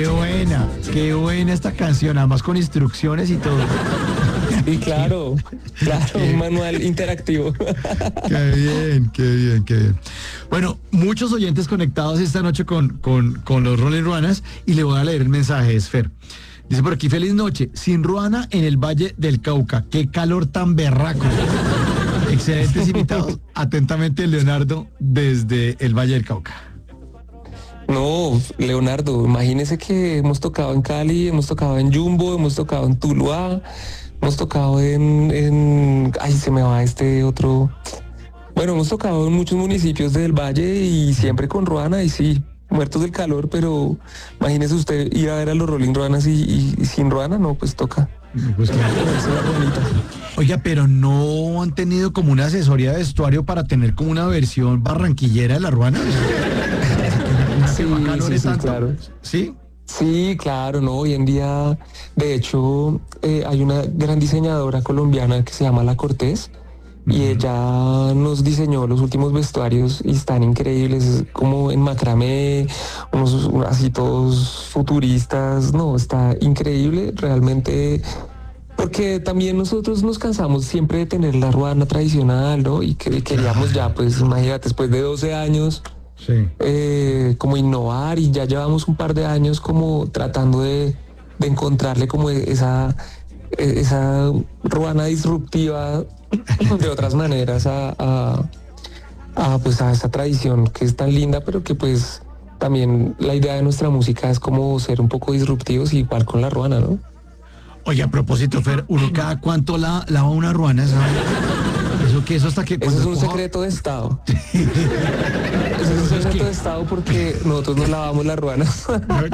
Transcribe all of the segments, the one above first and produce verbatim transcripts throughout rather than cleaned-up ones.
Qué buena, qué buena esta canción, además con instrucciones y todo. Sí, claro, claro, un manual interactivo. Qué bien, qué bien, qué bien. Bueno, muchos oyentes conectados esta noche con, con, con los Rolling Ruanas y le voy a leer el mensaje de Esfer. Dice por aquí, feliz noche, sin Ruana en el Valle del Cauca, qué calor tan berraco. Excelentes invitados, atentamente Leonardo desde el Valle del Cauca. No, Leonardo, imagínese que hemos tocado en Cali, hemos tocado en Jumbo, hemos tocado en Tuluá, hemos tocado en, en... Ay, se me va este otro... Bueno, hemos tocado en muchos municipios del Valle y siempre con Ruana y sí, muertos del calor, pero imagínese usted ir a ver a los Rolling Ruanas y, y, y sin Ruana, no, pues toca. Pues claro. Oiga, pero no han tenido como una asesoría de vestuario para tener como una versión barranquillera de la Ruana. Sí, sí, sí, claro. ¿Sí? Sí, claro, no, hoy en día, de hecho, eh, hay una gran diseñadora colombiana que se llama La Cortés y uh-huh. ella nos diseñó los últimos vestuarios y están increíbles, como en macramé, unos así todos futuristas, no, está increíble, realmente, porque también nosotros nos cansamos siempre de tener la ruana tradicional, ¿no? Y que queríamos ya, pues, imagínate, después de doce años... Sí. Eh, como innovar y ya llevamos un par de años como tratando de, de encontrarle como esa, esa ruana disruptiva de otras maneras a, a, a, pues a esa tradición que es tan linda, pero que pues también la idea de nuestra música es como ser un poco disruptivos, igual con la ruana, ¿no? Oye, a propósito, Fer, ¿uno cada cuánto la, lava una ruana? ¿Sabe? ¿Eso qué? ¿Eso hasta que Eso es un coja... secreto de Estado. Eso es un secreto es que... de Estado porque nosotros nos lavamos las ruanas.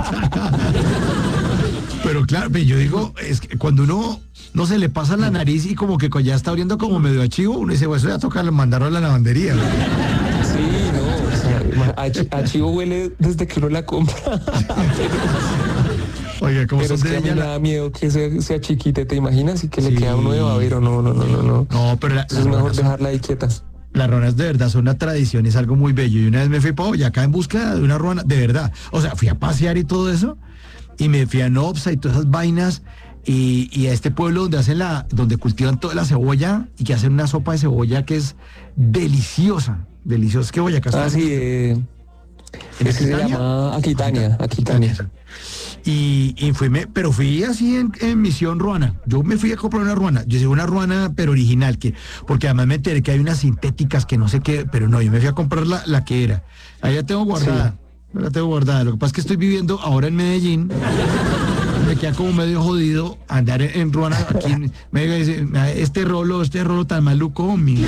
Pero claro, yo digo, es que cuando uno no se le pasa la nariz y como que ya está abriendo como medio a chivo, uno dice, bueno, eso ya toca mandarlo a la lavandería, ¿no? Sí, no, o sea, a, a chivo huele desde que uno la compra. Oiga, ¿cómo pero es que a mí la... me da miedo que sea, sea chiquita, ¿te imaginas? Y que sí. le queda uno de babero, no, no, no, no, no. No, pero la, es mejor dejarla ahí quieta. Las ruanas de verdad son una tradición, es algo muy bello. Y una vez me fui para Boyacá en busca de una ruana, de verdad. O sea, fui a pasear y todo eso, y me fui a Nopsa y todas esas vainas, y, y a este pueblo donde hacen la, donde cultivan toda la cebolla, y que hacen una sopa de cebolla que es deliciosa, deliciosa. Es que Boyacá Ah, sí, eh, ¿en se llama Aquitania, Aquitania. Y, y fui, me, pero fui así en, en misión ruana. Yo me fui a comprar una ruana. Yo sé una ruana, pero original, que, porque además me enteré que hay unas sintéticas que no sé qué, pero no, yo me fui a comprar la, la que era. Ahí la tengo guardada. Sí. La tengo guardada. Lo que pasa es que estoy viviendo ahora en Medellín. Me queda como medio jodido andar en, en ruana. Aquí me dice, este rolo, este rolo tan maluco, mi.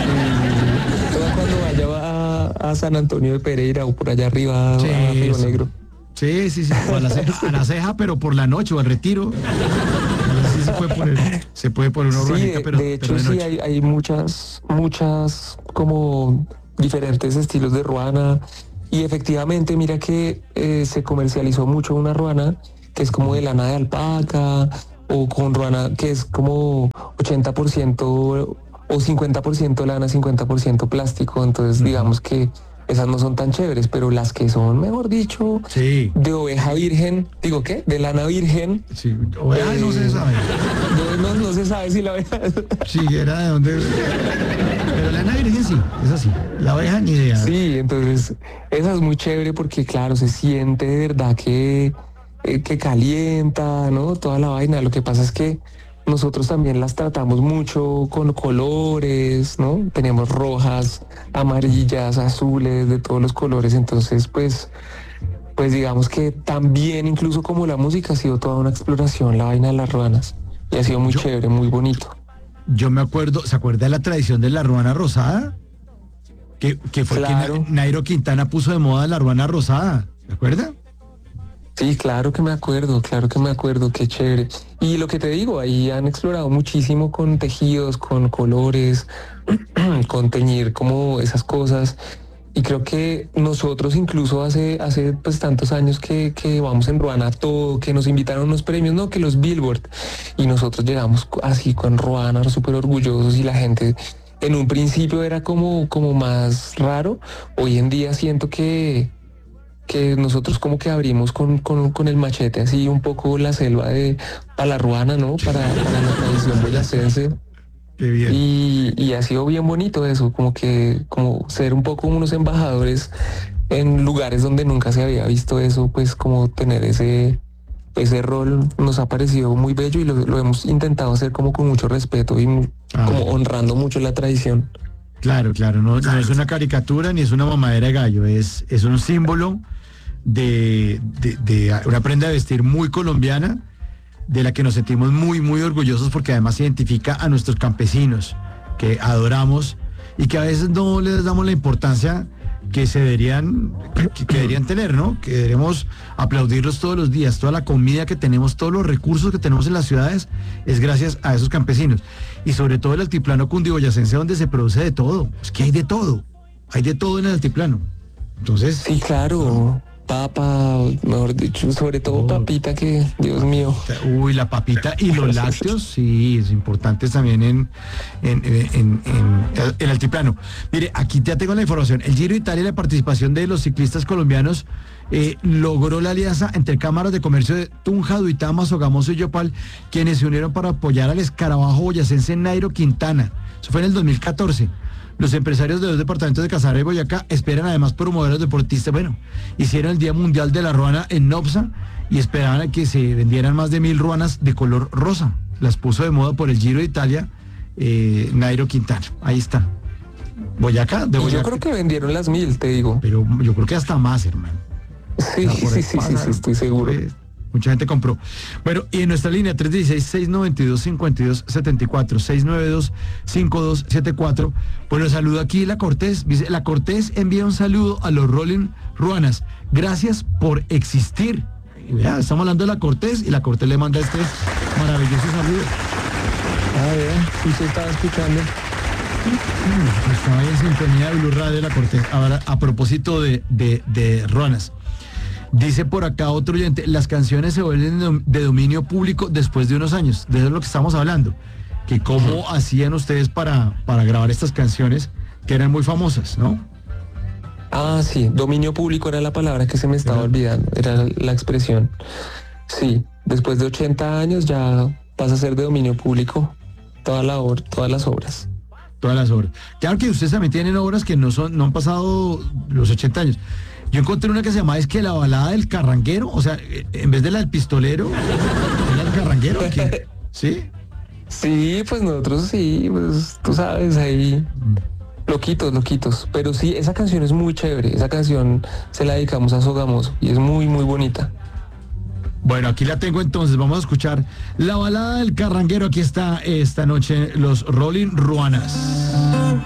Cuando vaya a, a San Antonio de Pereira o por allá arriba, sí, a Río eso. Negro. Sí, sí, sí, a la, ceja, a la ceja, pero por la noche o al retiro. Sí se puede poner, se puede poner una sí, ruanita, pero de hecho pero de sí hay, hay muchas, muchas como diferentes estilos de ruana y efectivamente mira que eh, se comercializó mucho una ruana que es como de lana de alpaca o con ruana que es como ochenta por ciento o cincuenta por ciento lana, cincuenta por ciento plástico, entonces uh-huh. digamos que esas no son tan chéveres, pero las que son, mejor dicho, sí. de oveja virgen, digo, ¿qué? De lana virgen. Sí, oveja eh, no se sabe. No, no, no se sabe si la oveja... Sí, era de dónde... Pero lana virgen sí, es así. La oveja ni idea. Sí, entonces, esa es muy chévere porque, claro, se siente de verdad que, eh, que calienta, ¿no? Toda la vaina. Lo que pasa es que nosotros también las tratamos mucho con colores, ¿no? Tenemos rojas, amarillas, azules, de todos los colores. Entonces, pues, pues digamos que también, incluso como la música, ha sido toda una exploración, la vaina de las ruanas. Y ha sido muy yo, chévere, muy bonito. Yo me acuerdo, ¿se acuerda de la tradición de la ruana rosada? Que, que fue claro. que Nairo Quintana puso de moda la ruana rosada, ¿se acuerda? Sí, claro que me acuerdo, claro que me acuerdo, qué chévere. Y lo que te digo, ahí han explorado muchísimo con tejidos, con colores, con teñir como esas cosas. Y creo que nosotros incluso hace, hace pues tantos años que, que vamos en Ruana todo, que nos invitaron a unos premios, no, que los Billboard. Y nosotros llegamos así con Ruana, súper orgullosos y la gente en un principio era como, como más raro. Hoy en día siento que... que nosotros como que abrimos con, con, con el machete así un poco la selva de para la Ruana, ¿no? Para, para la tradición boyacense. Qué bien. Y, y ha sido bien bonito eso, como que como ser un poco unos embajadores en lugares donde nunca se había visto eso, pues como tener ese, ese rol nos ha parecido muy bello y lo, lo hemos intentado hacer como con mucho respeto y mu- Ah. como honrando mucho la tradición. Claro, claro, no, no es una caricatura ni es una mamadera de gallo, es, es un símbolo de, de, de una prenda de vestir muy colombiana, de la que nos sentimos muy, muy orgullosos porque además identifica a nuestros campesinos que adoramos y que a veces no les damos la importancia que se deberían, que, que deberían tener, ¿no? Que deberíamos aplaudirlos todos los días. Toda la comida que tenemos, todos los recursos que tenemos en las ciudades es gracias a esos campesinos. Y sobre todo el altiplano cundiboyacense, donde se produce de todo. Es que hay de todo. Hay de todo en el altiplano. Entonces, Sí, claro, papa, mejor dicho, sobre todo Oh. papita que, Dios mío. uy, la papita y los lácteos, sí, es importante también en, en, en, en- en el altiplano. Mire, aquí ya tengo la información. El Giro de Italia y la participación de los ciclistas colombianos eh, logró la alianza entre cámaras de comercio de Tunja, Duitama, Sogamoso y Yopal, quienes se unieron para apoyar al escarabajo boyacense Nairo Quintana. Eso fue en el dos mil catorce. Los empresarios de los departamentos de Casanare y Boyacá esperan además promover a los deportistas. Bueno, hicieron el Día Mundial de la Ruana en Nopsa y esperaban a que se vendieran más de mil ruanas de color rosa. Las puso de moda por el Giro de Italia, eh, Nairo Quintana. Ahí está. Boyacá, de Y yo Boyacá. creo que vendieron las mil, te digo. Pero yo creo que hasta más, hermano. Sí, O sea, por sí, ahí sí, sí, pasa, sí, estoy seguro. pues, mucha gente compró. Bueno, y en nuestra línea tres uno seis, seis nueve dos, cinco dos siete cuatro, seis nueve dos, cinco dos siete cuatro, pues nos saluda aquí la Cortés. Dice, la Cortés envía un saludo a los Rolling Ruanas. Gracias por existir. Y vea, estamos hablando de la Cortés y la Cortés le manda este maravilloso saludo. A ver, ¿y se estaba escuchando? Estaba ahí en sintonía de Blue Radio de la Cortés. Ahora, a propósito de, de, de Ruanas. Dice por acá otro oyente, las canciones se vuelven de, de dominio público después de unos años. De eso es lo que estamos hablando. Que cómo hacían ustedes para, para grabar estas canciones que eran muy famosas, ¿no? Ah, sí, dominio público era la palabra que se me estaba Era- olvidando, era la expresión. Sí, después de ochenta años ya pasa a ser de dominio público toda la obra, todas las obras. Todas las obras. Claro que ustedes también tienen obras que no son, no han pasado los ochenta años. Yo encontré una que se llama es que la balada del carranguero, o sea, eh, en vez de la del pistolero, ¿era el carranguero? ¿Qué? ¿Sí? Sí, pues nosotros sí, pues tú sabes, ahí loquitos, loquitos. Pero sí, esa canción es muy chévere, esa canción se la dedicamos a Sogamoso y es muy, muy bonita. Bueno, aquí la tengo entonces, vamos a escuchar la balada del carranguero. Aquí está esta noche los Rolling Ruanas.